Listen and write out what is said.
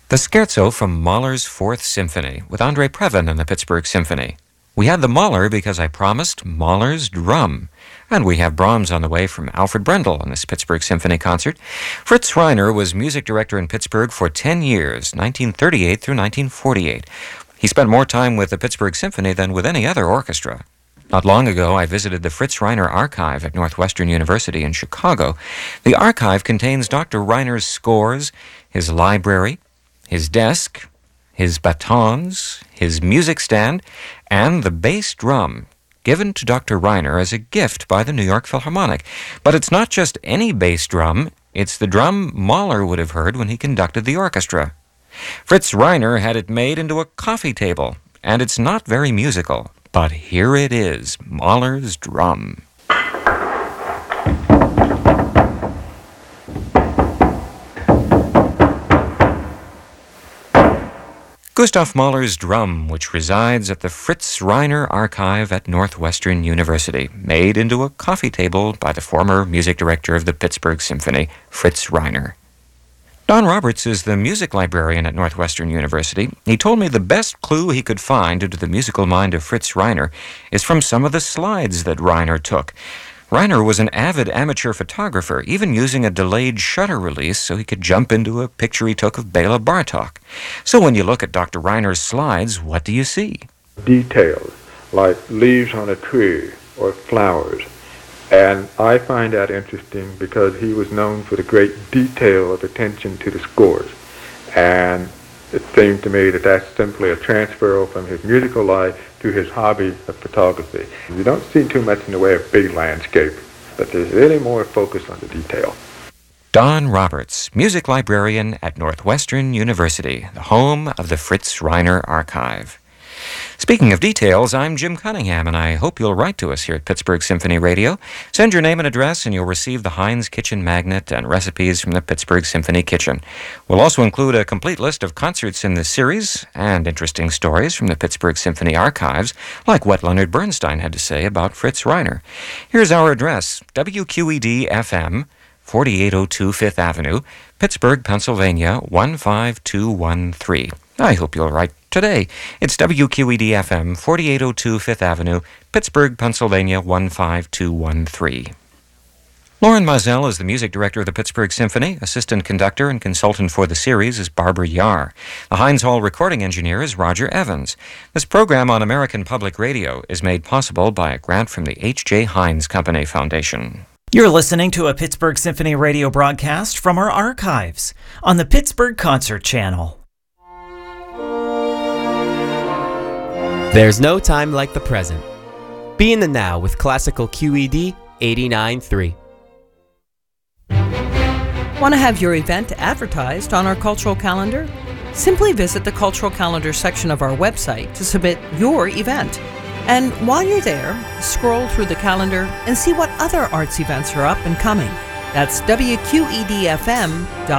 The Scherzo from Mahler's Fourth Symphony with Andre Previn and the Pittsburgh Symphony. We had the Mahler because I promised Mahler's Drum. And we have Brahms on the way from Alfred Brendel in this Pittsburgh Symphony concert. Fritz Reiner was music director in Pittsburgh for 10 years, 1938 through 1948. He spent more time with the Pittsburgh Symphony than with any other orchestra. Not long ago, I visited the Fritz Reiner Archive at Northwestern University in Chicago. The archive contains Dr. Reiner's scores, his library, his desk, his batons, his music stand, and the bass drum given to Dr. Reiner as a gift by the New York Philharmonic. But it's not just any bass drum, it's the drum Mahler would have heard when he conducted the orchestra. Fritz Reiner had it made into a coffee table, and it's not very musical. But here it is, Mahler's Drum. Gustav Mahler's Drum, which resides at the Fritz Reiner Archive at Northwestern University, made into a coffee table by the former music director of the Pittsburgh Symphony, Fritz Reiner. Don Roberts is the music librarian at Northwestern University. He told me the best clue he could find into the musical mind of Fritz Reiner is from some of the slides that Reiner took. Reiner was an avid amateur photographer, even using a delayed shutter release so he could jump into a picture he took of Bela Bartok. So when you look at Dr. Reiner's slides, what do you see? Details, like leaves on a tree or flowers. And I find that interesting because he was known for the great detail of attention to the scores. And it seemed to me that that's simply a transfer from his musical life to his hobby of photography. You don't see too much in the way of big landscape, but there's really more focus on the detail. Don Roberts, music librarian at Northwestern University, the home of the Fritz Reiner Archive. Speaking of details, I'm Jim Cunningham, and I hope you'll write to us here at Pittsburgh Symphony Radio. Send your name and address, and you'll receive the Heinz Kitchen Magnet and recipes from the Pittsburgh Symphony Kitchen. We'll also include a complete list of concerts in this series and interesting stories from the Pittsburgh Symphony archives, like what Leonard Bernstein had to say about Fritz Reiner. Here's our address, WQED-FM, 4802 Fifth Avenue, Pittsburgh, Pennsylvania, 15213. I hope you'll write today. It's WQED-FM, 4802 Fifth Avenue, Pittsburgh, Pennsylvania, 15213. Lauren Mazel is the music director of the Pittsburgh Symphony. Assistant conductor and consultant for the series is Barbara Yar. The Heinz Hall recording engineer is Roger Evans. This program on American Public Radio is made possible by a grant from the H.J. Heinz Company Foundation. You're listening to a Pittsburgh Symphony radio broadcast from our archives on the Pittsburgh Concert Channel. There's no time like the present. Be in the now with Classical QED 89.3. Want to have your event advertised on our cultural calendar? Simply visit the cultural calendar section of our website to submit your event. And while you're there, scroll through the calendar and see what other arts events are up and coming. That's WQEDFM.com.